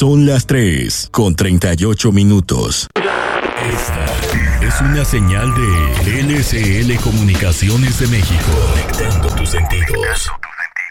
Son las 3:38. Esta es una señal de LCL Comunicaciones de México. Conectando tus sentidos.